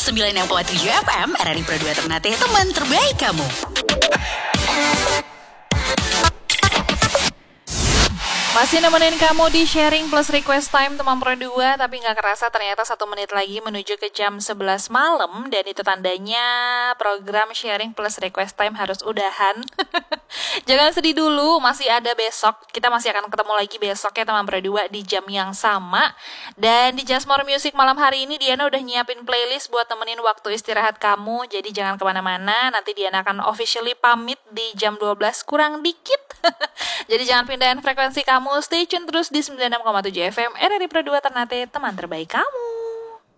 96,7 FM RRI Pro 2 Ternate, teman terbaik kamu. Masih nemenin kamu di sharing plus request time teman Pro 2, tapi gak kerasa ternyata 1 menit lagi menuju ke jam 11 malam. Dan itu tandanya program sharing plus request time harus udahan. Jangan sedih dulu, masih ada besok. Kita masih akan ketemu lagi besok ya teman Pro 2 di jam yang sama. Dan di Just More Music malam hari ini Diana udah nyiapin playlist buat temenin waktu istirahat kamu. Jadi jangan kemana-mana, nanti Diana akan officially pamit di jam 12 kurang dikit. Jadi jangan pindahin frekuensi kamu, stay tune terus di 96,7 FM RRI Pro 2 Ternate, teman terbaik kamu.